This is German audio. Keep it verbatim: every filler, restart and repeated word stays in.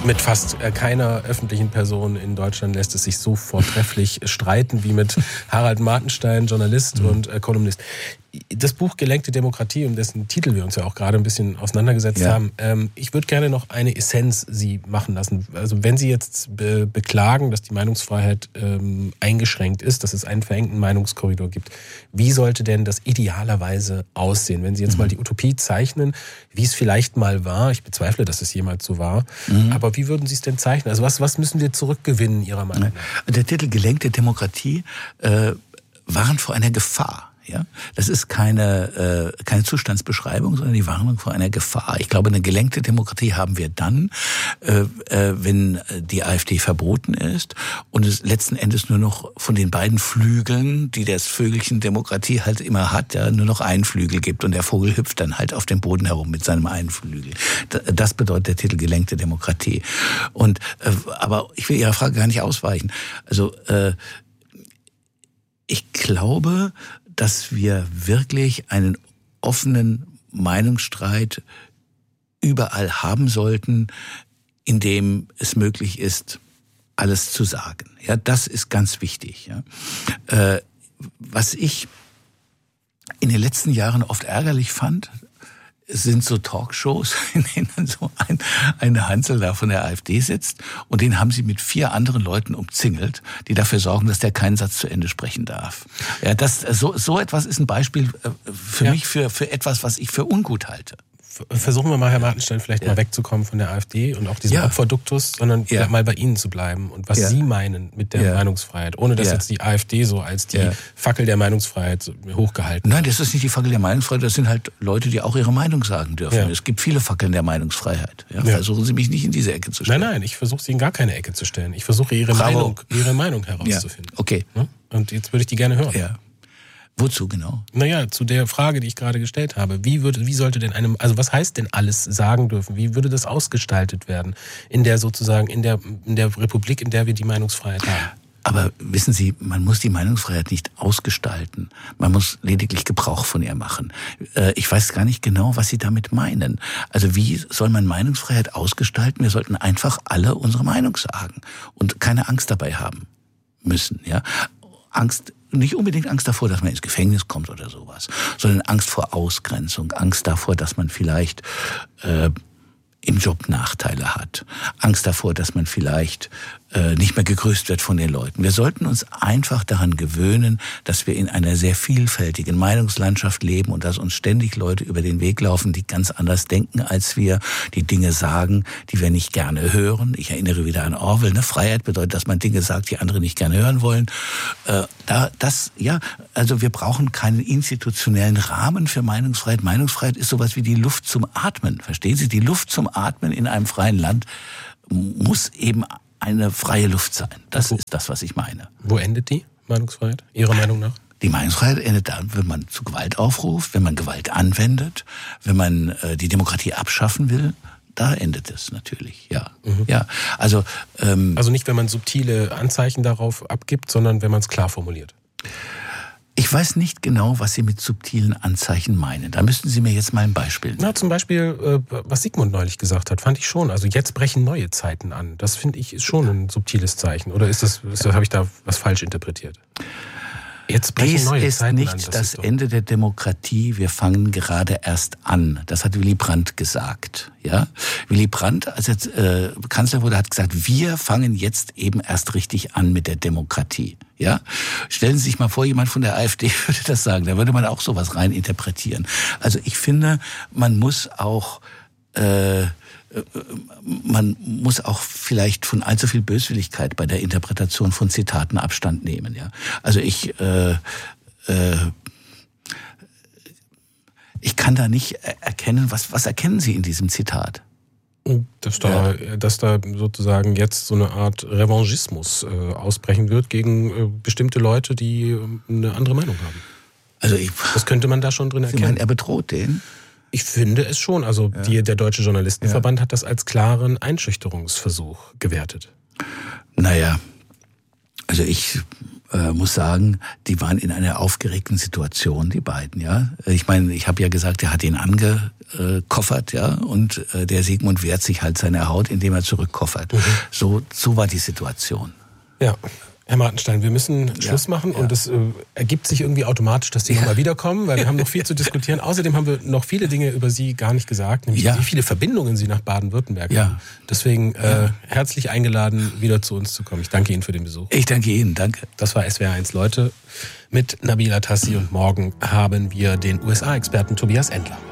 Mit fast keiner öffentlichen Person in Deutschland lässt es sich so vortrefflich streiten wie mit Harald Martenstein, Journalist mhm. und äh, Kolumnist. Das Buch Gelenkte Demokratie, um dessen Titel wir uns ja auch gerade ein bisschen auseinandergesetzt ja. haben, ähm, ich würde gerne noch eine Essenz Sie machen lassen. Also wenn Sie jetzt be- beklagen, dass die Meinungsfreiheit ähm, eingeschränkt ist, dass es einen verengten Meinungskorridor gibt, wie sollte denn das idealerweise aussehen? Wenn Sie jetzt mhm. mal die Utopie zeichnen, wie es vielleicht mal war, ich bezweifle, dass es jemals so war, mhm. aber wie würden Sie es denn zeichnen? Also was, was müssen wir zurückgewinnen, Ihrer Meinung nach? Der Titel Gelenkte Demokratie äh, warnt vor einer Gefahr. Ja, das ist keine äh, keine Zustandsbeschreibung, sondern die Warnung vor einer Gefahr. Ich glaube, eine gelenkte Demokratie haben wir dann, äh, äh, wenn die AfD verboten ist und es letzten Endes nur noch von den beiden Flügeln, die das Vögelchen Demokratie halt immer hat, ja, nur noch einen Flügel gibt und der Vogel hüpft dann halt auf dem Boden herum mit seinem einen Flügel. Das bedeutet der Titel gelenkte Demokratie. Und äh, aber ich will Ihrer Frage gar nicht ausweichen. Also äh, ich glaube, dass wir wirklich einen offenen Meinungsstreit überall haben sollten, in dem es möglich ist, alles zu sagen. Ja, das ist ganz wichtig. Ja. Äh, was ich in den letzten Jahren oft ärgerlich fand, sind so Talkshows, in denen dann so ein, eine Hansel da von der AfD sitzt und den haben sie mit vier anderen Leuten umzingelt, die dafür sorgen, dass der keinen Satz zu Ende sprechen darf. Ja, das, so, so etwas ist ein Beispiel für ja. mich für, für etwas, was ich für ungut halte. Versuchen wir mal, Herr Martenstein, vielleicht ja. mal wegzukommen von der AfD und auch diesem ja. Opferduktus, sondern ja. mal bei Ihnen zu bleiben und was ja. Sie meinen mit der ja. Meinungsfreiheit, ohne dass ja. jetzt die AfD so als die ja. Fackel der Meinungsfreiheit hochgehalten wird. Nein, das ist nicht die Fackel der Meinungsfreiheit, das sind halt Leute, die auch ihre Meinung sagen dürfen. Ja. Es gibt viele Fackeln der Meinungsfreiheit. Ja, ja. Versuchen Sie mich nicht in diese Ecke zu stellen. Nein, nein, ich versuche Sie in gar keine Ecke zu stellen. Ich versuche Ihre Bravo. Meinung, Ihre Meinung herauszufinden. Ja. Okay. Und jetzt würde ich die gerne hören. Ja. Wozu genau? Naja, zu der Frage, die ich gerade gestellt habe. Wie würde, wie sollte denn einem, also was heißt denn alles sagen dürfen? Wie würde das ausgestaltet werden in der sozusagen, in der, in der Republik, in der wir die Meinungsfreiheit haben? Aber wissen Sie, man muss die Meinungsfreiheit nicht ausgestalten. Man muss lediglich Gebrauch von ihr machen. Ich weiß gar nicht genau, was Sie damit meinen. Also wie soll man Meinungsfreiheit ausgestalten? Wir sollten einfach alle unsere Meinung sagen und keine Angst dabei haben müssen, ja? Angst, nicht unbedingt Angst davor, dass man ins Gefängnis kommt oder sowas, sondern Angst vor Ausgrenzung, Angst davor, dass man vielleicht äh, im Job Nachteile hat, Angst davor, dass man vielleicht äh, nicht mehr gegrüßt wird von den Leuten. Wir sollten uns einfach daran gewöhnen, dass wir in einer sehr vielfältigen Meinungslandschaft leben und dass uns ständig Leute über den Weg laufen, die ganz anders denken als wir, die Dinge sagen, die wir nicht gerne hören. Ich erinnere wieder an Orwell, ne? Freiheit bedeutet, dass man Dinge sagt, die andere nicht gerne hören wollen. Äh, da, das, ja, also wir brauchen keinen institutionellen Rahmen für Meinungsfreiheit. Meinungsfreiheit ist sowas wie die Luft zum Atmen. Verstehen Sie? Die Luft zum Atmen in einem freien Land muss eben eine freie Luft sein. Das ist das, was ich meine. Wo endet die Meinungsfreiheit, Ihrer Meinung nach? Die Meinungsfreiheit endet dann, wenn man zu Gewalt aufruft, wenn man Gewalt anwendet, wenn man äh, die Demokratie abschaffen will. Da endet es natürlich, ja. Mhm. ja. Also, ähm, also nicht, wenn man subtile Anzeichen darauf abgibt, sondern wenn man es klar formuliert. Ich weiß nicht genau, was Sie mit subtilen Anzeichen meinen. Da müssten Sie mir jetzt mal ein Beispiel nennen. Na, zum Beispiel, was Sigmund neulich gesagt hat, fand ich schon. Also jetzt brechen neue Zeiten an. Das finde ich ist schon ein subtiles Zeichen. Oder ist das, ist das habe ich da was falsch interpretiert? Jetzt brechen neue Dies ist Zeiten nicht an. Das, das Ende der Demokratie. Wir fangen gerade erst an. Das hat Willy Brandt gesagt. Ja, Willy Brandt, als er äh, Kanzler wurde, hat gesagt: Wir fangen jetzt eben erst richtig an mit der Demokratie. Ja, stellen Sie sich mal vor, jemand von der AfD würde das sagen. Da würde man auch sowas rein interpretieren. Also ich finde, man muss auch äh, man muss auch vielleicht von allzu viel Böswilligkeit bei der Interpretation von Zitaten Abstand nehmen. Ja, also ich äh, äh, ich kann da nicht erkennen, was was erkennen Sie in diesem Zitat? Dass da, ja. dass da sozusagen jetzt so eine Art Revanchismus äh, ausbrechen wird gegen äh, bestimmte Leute, die äh, eine andere Meinung haben. Also ich, das könnte man da schon drin erkennen. Sie meinen, er bedroht den? Ich finde es schon. Also ja. die, der Deutsche Journalistenverband ja. hat das als klaren Einschüchterungsversuch gewertet. Naja, also ich äh, muss sagen, die waren in einer aufgeregten Situation, die beiden, ja. Ich meine, ich habe ja gesagt, er hat ihn angekoffert, ja, und äh, der Sigmund wehrt sich halt seine Haut, indem er zurückkoffert. Mhm. So, so war die Situation. Ja. Herr Martenstein, wir müssen Schluss ja, machen ja. und es äh, ergibt sich irgendwie automatisch, dass Sie ja. nochmal wiederkommen, weil wir haben noch viel zu diskutieren. Außerdem haben wir noch viele Dinge über Sie gar nicht gesagt, nämlich ja. wie viele Verbindungen Sie nach Baden-Württemberg ja. haben. Deswegen äh, ja. herzlich eingeladen, wieder zu uns zu kommen. Ich danke Ihnen für den Besuch. Ich danke Ihnen, danke. Das war S W R eins Leute mit Nabil Atassi und morgen haben wir den U S A-Experten Tobias Endler.